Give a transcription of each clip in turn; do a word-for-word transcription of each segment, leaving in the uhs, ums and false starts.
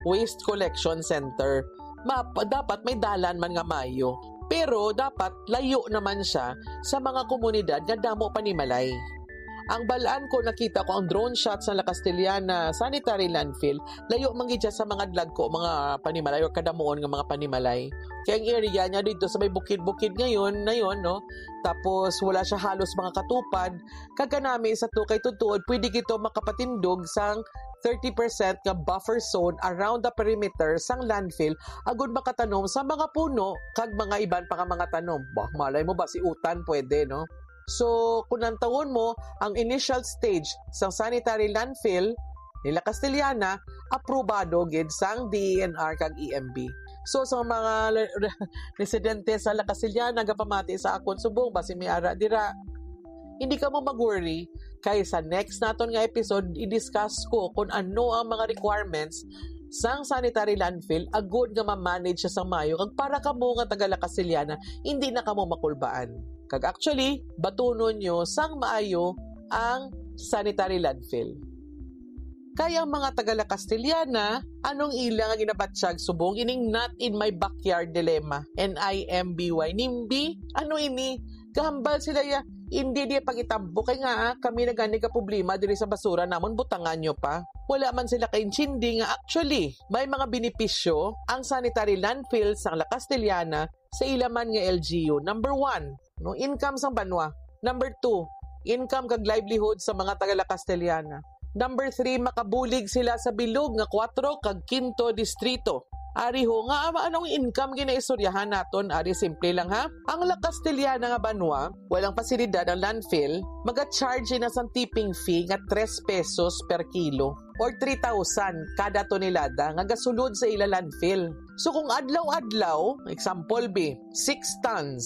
waste collection center. Ma, dapat may dalan man nga maayo. Pero dapat layo naman siya sa mga komunidad nga damo panimalay. Ang balaan ko, nakita ko ang drone shots sa La Castellana sanitary landfill, layo manggidya sa mga dlagko, mga panimalay o kadamuon ng mga panimalay. Kaya ang area niya dito sa may bukid-bukid ngayon, na yun, no? Tapos wala siya halos mga katupad. Kaganami sa to kay tutuod, pwede gito makapatindog sang thirty percent nga buffer zone around the perimeter sang landfill agud makatanom sa mga puno kag mga iban pa nga mga tanom. Bah, malay mo ba si utan pwede, no? So, kung nantawon mo, ang initial stage sa sanitary landfill nila Castellana, aprobado gid sang D E N R kag E M B. So, sa mga residente sa La Castellana, nagapamati sa akon subong, basi may ara dira. Hindi ka mo mag-worry, kay sa next naton nga episode, i-discuss ko kung ano ang mga requirements sang sanitary landfill, agud nga ma-manage siya sa mayo, kag para ka mo nga taga La Castellana, hindi na ka mo makulbaan. Kag actually, batunon nyo sang maayo ang sanitary landfill. Kaya ang mga taga La Castellana, anong ilang ang ginabatsyag subong, ining not in my backyard dilemma, N I M B Y. Nimbi, ano ini? Kahambal sila ya, hindi di pagitambo. Kaya nga, kami na gani ka problema diri sa basura namon, butangan nyo pa. Wala man sila kainchindi nga actually, may mga benepisyo ang sanitary landfill sa La Castellana sa ilaman nga L G U. Number one, no, income sang banwa. Number two, income kag livelihood sa mga taga La Castellana. Number three, makabulig sila sa bilog nga kwatro kag quinto distrito. Ari ho nga, anong income ginaistoryahan naton? Ari, simple lang ha. Ang La Castellana nga banwa, walang pasilidad ang landfill, maga-charge na sa tipping fee nga three pesos per kilo or three thousand kada tonelada nga gasulod sa ila landfill. So kung adlaw-adlaw, example B, six tons,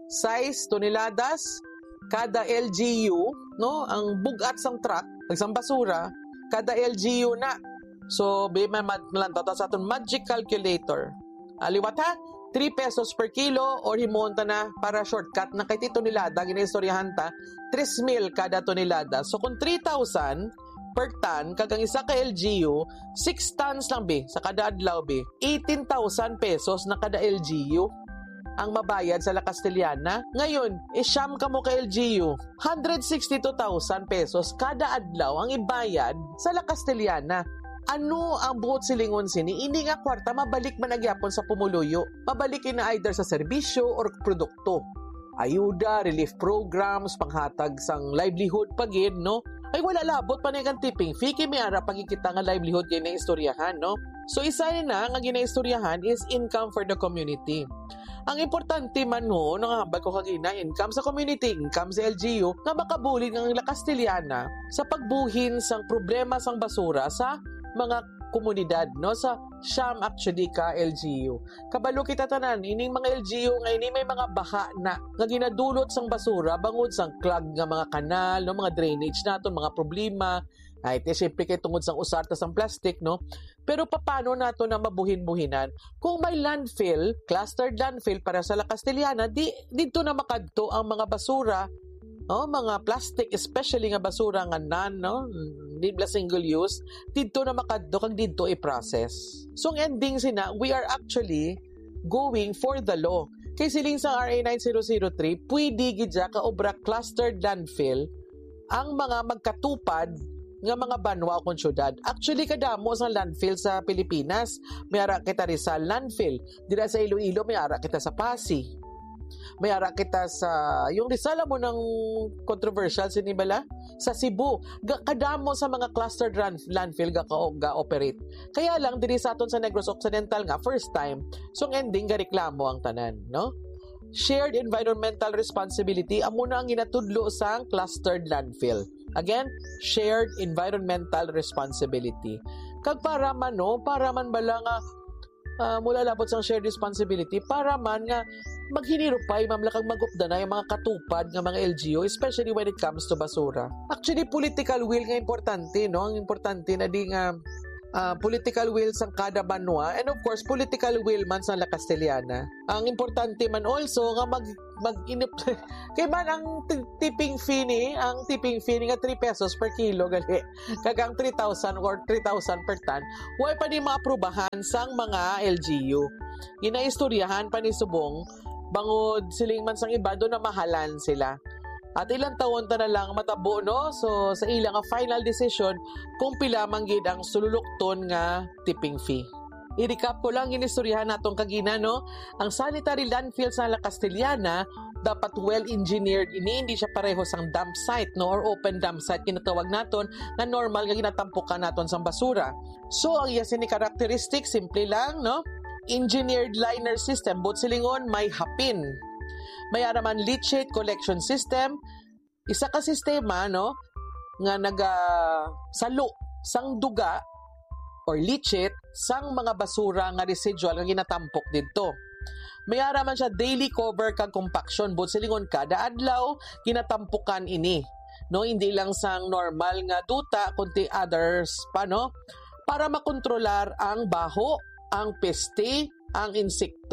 size toneladas, kada L G U, no, ang bugat sang truck, nagsang basura, kada L G U na. So, be may malanta sa aton magic calculator. Aliwat ha? three pesos per kilo or himonta na para shortcut na kay ti tonelada, ginaistoryahan ta, three mil kada tonelada. So, kung three thousand per ton, kagang isa ka L G U, six tons lang be, sa kada adlaw be, eighteen thousand pesos na kada L G U ang mabayad sa La Castellana. Ngayon, isyam ka mo ka L G U, one hundred sixty-two thousand pesos kada adlaw ang ibayad sa La Castellana. Ano ang buot silingon sini? Hindi nga kwarta, mabalik man nagyapon sa pumuluyo. Mabalikin na either sa serbisyo or produkto. Ayuda, relief programs, panghatag sang livelihood pagid, no? Ay wala labot pa na yung tipping fee, kaya may ara pagkikita nga livelihood kayo na istoryahan, no? So isa na nga ginaistoryahan is income for the community. Ang importante man ho, nangahambal ko kagina, income sa community, income sa L G U, nga makabulig ng La Castellana sa pagbuhin sang problema sang basura sa mga komunidad, no, sa siyam actually ka L G U. Kabalo kita tanan, ining mga L G U nga ini may mga baha na nga ginadulot sang basura bangod sang clog nga mga kanal, no, mga drainage naton, mga problema. Ay, te syempre kay tungod sang usarta sang plastic, no. Pero paano nato na mabuhin-buhinan kung may landfill, clustered landfill para sa La Castellana, di dito na makadto ang mga basura, no, mga plastic, especially nga basura nga nan, no, di bla single use, dito na makadto kag dito i-process. So ang ending sina, we are actually going for the law. Kay siling sa R A nine thousand three, pwede gidya ka obra clustered landfill ang mga magkatupad nga mga banwa o syudad. Actually, kadamo sa landfill sa Pilipinas. May ara kita Rizal landfill. Dira sa Iloilo, may ara kita sa Pasig. May ara kita sa, yung Rizal mo ng controversial, sinibala? Sa Cebu. Kadamo sa mga clustered landfill ga-operate. Kaya lang, diri sa aton sa Negros Occidental nga, first time, so ang ending, ga-reklamo ang tanan, no? Shared environmental responsibility, amo na ang ginatudlo sa clustered landfill. Again, shared environmental responsibility. Kag para man, no, para man bala nga uh, mula labot sa shared responsibility, para man nga maghinirupay, mamlakang magupda na yung mga katupad ng mga L G U, especially when it comes to basura. Actually, political will nga importante, no? Ang importante na di nga uh, political will sang kada banwa, and of course political will man sa La Castellana. Ang importante man also nga mag mag inip kay man ang t- tipping fee ni, ang tipping fee ni nga three pesos per kilo gali. Kagang three thousand or three thousand per ton. Way pa ni maaprubahan sang mga L G U. Ginaistoryahan pa ni subong bangod siling man sang iba do na mahalan sila. At ilang taon ta na lang matabo, no? So, sa ilang nga final decision kung pila manggid ang sululukton nga tipping fee. I-recap ko lang ginistoryahan natong kagina, no? Ang sanitary landfill sa La Castellana dapat well-engineered ini, hindi siya pareho sang dump site, no? Or open dump site, kinatawag naton na normal nga ginatampukan naton sang basura. So, ang iya sini characteristic, simple lang, no? Engineered liner system, but silingon may hapin. May araman leachate collection system, isa ka sistema no nga naga salo sang duga or leachate sang mga basura nga residual nga ginatampok didto. May araman siya daily cover kag compaction, but silingon kada adlaw ginatampukan ini. No, hindi lang sang normal nga duta kundi others pa no para makontrolar ang baho, ang peste, ang insekto